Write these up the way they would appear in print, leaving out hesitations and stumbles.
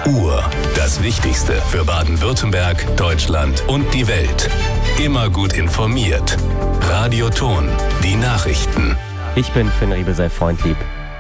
Uhr. Das Wichtigste für Baden-Württemberg, Deutschland und die Welt. Immer gut informiert. Radio Ton. Die Nachrichten. Ich bin Finn Riebel, sei freundlieb.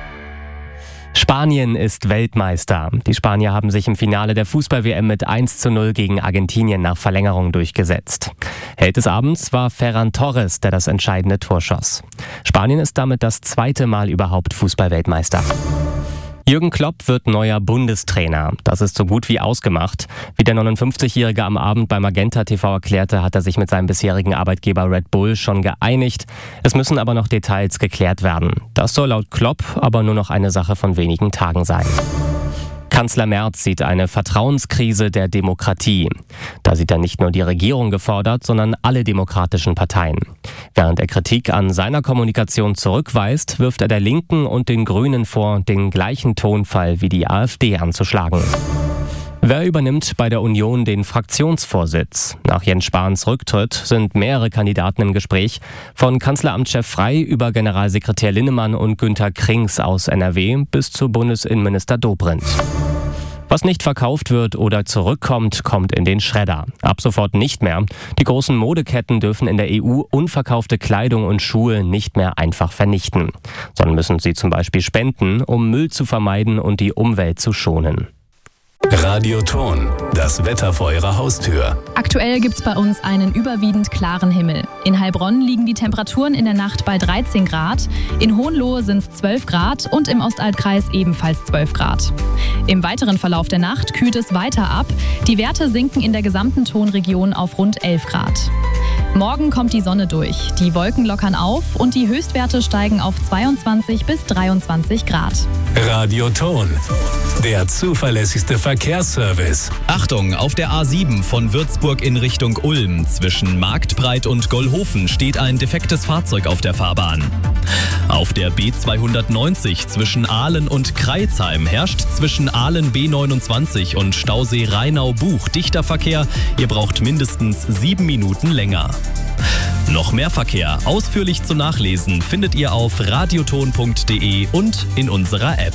Spanien ist Weltmeister. Die Spanier haben sich im Finale der Fußball-WM mit 1:0 gegen Argentinien nach Verlängerung durchgesetzt. Held des Abends war Ferran Torres, der das entscheidende Tor schoss. Spanien ist damit das zweite Mal überhaupt Fußball-Weltmeister. Jürgen Klopp wird neuer Bundestrainer. Das ist so gut wie ausgemacht. Wie der 59-Jährige am Abend bei Magenta TV erklärte, hat er sich mit seinem bisherigen Arbeitgeber Red Bull schon geeinigt. Es müssen aber noch Details geklärt werden. Das soll laut Klopp aber nur noch eine Sache von wenigen Tagen sein. Kanzler Merz sieht eine Vertrauenskrise der Demokratie. Da sieht er nicht nur die Regierung gefordert, sondern alle demokratischen Parteien. Während er Kritik an seiner Kommunikation zurückweist, wirft er der Linken und den Grünen vor, den gleichen Tonfall wie die AfD anzuschlagen. Wer übernimmt bei der Union den Fraktionsvorsitz? Nach Jens Spahns Rücktritt sind mehrere Kandidaten im Gespräch. Von Kanzleramtschef Frey über Generalsekretär Linnemann und Günther Krings aus NRW bis zu Bundesinnenminister Dobrindt. Was nicht verkauft wird oder zurückkommt, kommt in den Schredder. Ab sofort nicht mehr. Die großen Modeketten dürfen in der EU unverkaufte Kleidung und Schuhe nicht mehr einfach vernichten, sondern müssen sie zum Beispiel spenden, um Müll zu vermeiden und die Umwelt zu schonen. Radio Ton, das Wetter vor Ihrer Haustür. Aktuell gibt's bei uns einen überwiegend klaren Himmel. In Heilbronn liegen die Temperaturen in der Nacht bei 13 Grad, in Hohenlohe sind es 12 Grad und im Ostalbkreis ebenfalls 12 Grad. Im weiteren Verlauf der Nacht kühlt es weiter ab. Die Werte sinken in der gesamten Tonregion auf rund 11 Grad. Morgen kommt die Sonne durch, die Wolken lockern auf und die Höchstwerte steigen auf 22 bis 23 Grad. Radio Ton, der zuverlässigste Verkehrsservice. Achtung, auf der A7 von Würzburg in Richtung Ulm zwischen Marktbreit und Gollhofen steht ein defektes Fahrzeug auf der Fahrbahn. Auf der B290 zwischen Ahlen und Kreilsheim herrscht zwischen Ahlen B29 und Stausee Rheinau-Buch dichter Verkehr. Ihr braucht mindestens 7 Minuten länger. Noch mehr Verkehr ausführlich zum Nachlesen findet ihr auf radioton.de und in unserer App.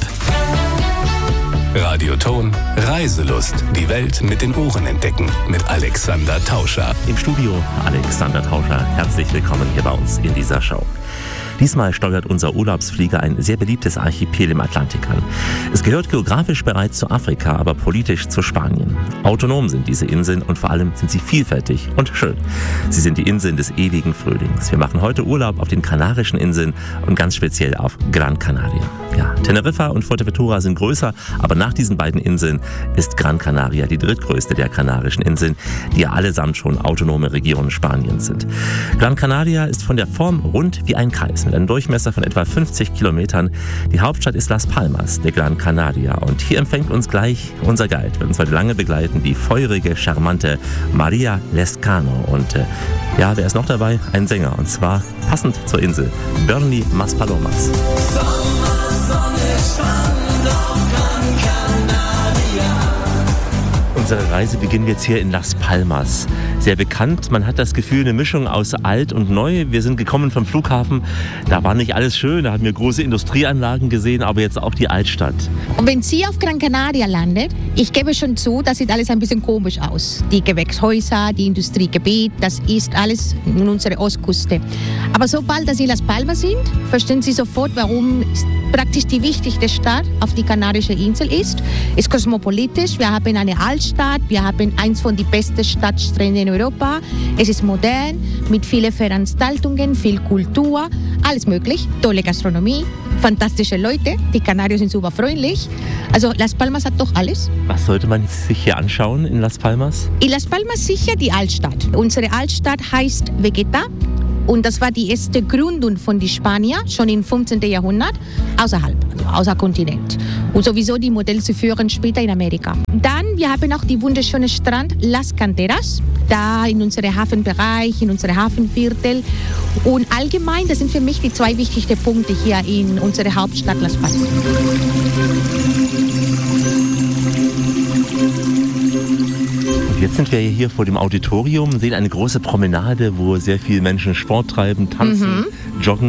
Radio Ton, Reiselust. Die Welt mit den Ohren entdecken. Mit Alexander Tauscher. Im Studio Alexander Tauscher. Herzlich willkommen hier bei uns in dieser Show. Diesmal steuert unser Urlaubsflieger ein sehr beliebtes Archipel im Atlantik an. Es gehört geografisch bereits zu Afrika, aber politisch zu Spanien. Autonom sind diese Inseln und vor allem sind sie vielfältig und schön. Sie sind die Inseln des ewigen Frühlings. Wir machen heute Urlaub auf den Kanarischen Inseln und ganz speziell auf Gran Canaria. Ja, Teneriffa und Fuerteventura sind größer, aber nach diesen beiden Inseln ist Gran Canaria die drittgrößte der Kanarischen Inseln, die ja allesamt schon autonome Regionen Spaniens sind. Gran Canaria ist von der Form rund wie ein Kreis mit einem Durchmesser von etwa 50 Kilometern. Die Hauptstadt ist Las Palmas de Gran Canaria und hier empfängt uns gleich unser Guide. Wird uns heute lange begleiten, die feurige, charmante Maria Lescano. Und ja, wer ist noch dabei? Ein Sänger, und zwar passend zur Insel, Bernie Maspalomas. Unsere Reise beginnen wir jetzt hier in Las Palmas. Sehr bekannt, man hat das Gefühl, eine Mischung aus alt und neu. Wir sind gekommen vom Flughafen, da war nicht alles schön, da haben wir große Industrieanlagen gesehen, aber jetzt auch die Altstadt. Und wenn Sie auf Gran Canaria landet, ich gebe schon zu, das sieht alles ein bisschen komisch aus. Die Gewächshäuser, die Industriegebiet, das ist alles in unserer Ostküste. Aber sobald dass Sie Las Palmas sind, verstehen Sie sofort, warum praktisch die wichtigste Stadt auf die Kanarische Insel ist. Es ist kosmopolitisch, wir haben eine Altstadt, wir haben eins von den besten Stadtstränden in Europa. Es ist modern, mit vielen Veranstaltungen, viel Kultur, alles möglich, tolle Gastronomie, fantastische Leute, die Kanarier sind super freundlich. Also Las Palmas hat doch alles. Was sollte man sich hier anschauen in Las Palmas? In Las Palmas sicher die Altstadt. Unsere Altstadt heißt Vegeta. Und das war die erste Gründung von den Spaniern, schon im 15. Jahrhundert, außerhalb, also außer Kontinent. Und sowieso die Modelle zu führen später in Amerika. Dann, wir haben auch die wunderschöne Strand Las Canteras, da in unserem Hafenbereich, in unserem Hafenviertel. Und allgemein, das sind für mich die zwei wichtigsten Punkte hier in unserer Hauptstadt Las Palmas. Jetzt sind wir hier vor dem Auditorium, sehen eine große Promenade, wo sehr viele Menschen Sport treiben, tanzen, joggen.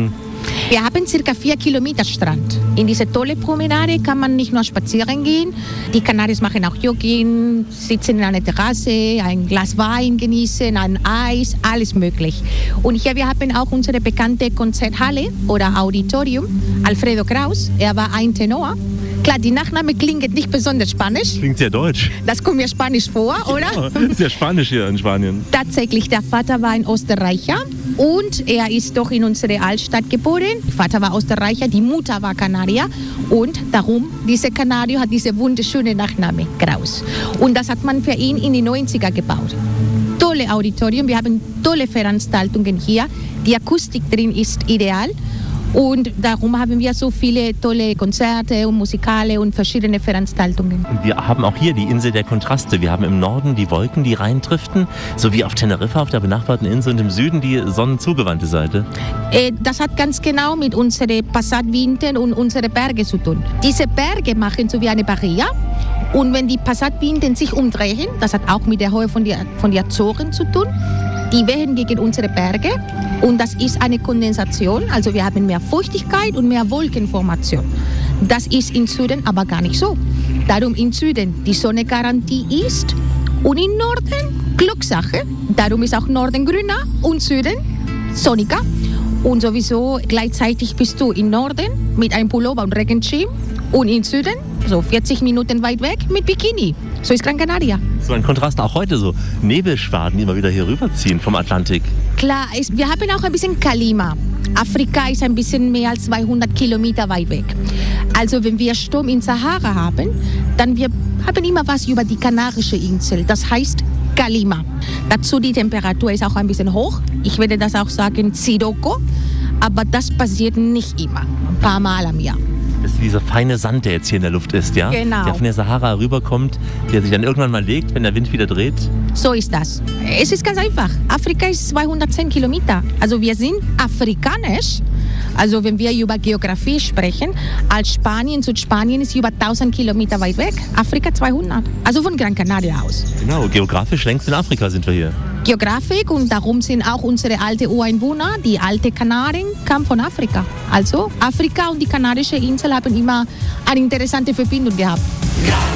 Wir haben circa 4 Kilometer Strand. In diese tolle Promenade kann man nicht nur spazieren gehen, die Kanaris machen auch Jogging, sitzen in einer Terrasse, ein Glas Wein genießen, ein Eis, alles möglich. Und hier wir haben auch unsere bekannte Konzerthalle oder Auditorium, Alfredo Kraus, er war ein Tenor. Klar, die Nachname klingt nicht besonders spanisch. Klingt sehr deutsch. Das kommt mir spanisch vor, oder? Ja, ist ja spanisch hier in Spanien. Tatsächlich, der Vater war ein Österreicher und er ist doch in unserer Altstadt geboren. Der Vater war Österreicher, die Mutter war Kanadier und darum, dieser Kanadier hat diese wunderschöne Nachname, Kraus. Und das hat man für ihn in die 90er gebaut. Tolle Auditorium, wir haben tolle Veranstaltungen hier. Die Akustik drin ist ideal. Und darum haben wir so viele tolle Konzerte und Musikale und verschiedene Veranstaltungen. Wir haben auch hier die Insel der Kontraste. Wir haben im Norden die Wolken, die reindriften, so wie auf Teneriffa, auf der benachbarten Insel, und im Süden die sonnenzugewandte Seite. Das hat ganz genau mit unseren Passatwinden und unseren Bergen zu tun. Diese Berge machen so wie eine Barriere. Und wenn die Passatwinden sich umdrehen, das hat auch mit der Höhe von den Azoren zu tun, die wehen gegen unsere Berge und das ist eine Kondensation, also wir haben mehr Feuchtigkeit und mehr Wolkenformation. Das ist im Süden aber gar nicht so. Darum im Süden die Sonnegarantie ist und im Norden Glückssache. Darum ist auch Norden grüner und Süden sonniger. Und sowieso gleichzeitig bist du im Norden mit einem Pullover und Regenschirm und im Süden, so 40 Minuten weit weg, mit Bikini. So ist Gran Canaria. So ein Kontrast auch heute, so Nebelschwaden, die immer wieder hier rüberziehen vom Atlantik. Klar, wir haben auch ein bisschen Klima. Afrika ist ein bisschen mehr als 200 Kilometer weit weg. Also wenn wir Sturm in Sahara haben, dann wir haben immer was über die Kanarische Insel. Das heißt Kalima. Dazu die Temperatur ist auch ein bisschen hoch. Ich würde das auch sagen Sirocco. Aber das passiert nicht immer. Ein paar Mal am Jahr. Das ist dieser feine Sand, der jetzt hier in der Luft ist, ja? Genau. Der von der Sahara rüberkommt, der sich dann irgendwann mal legt, wenn der Wind wieder dreht. So ist das. Es ist ganz einfach. Afrika ist 210 Kilometer. Also wir sind afrikanisch. Also wenn wir über Geografie sprechen, als Südspanien ist über 1000 Kilometer weit weg. Afrika 200. Also von Gran Canaria aus. Genau, geografisch längst in Afrika sind wir hier. Geografik und darum sind auch unsere alten Ureinwohner, die alte Kanaren, kamen von Afrika. Also Afrika und die Kanarische Insel haben immer eine interessante Verbindung gehabt.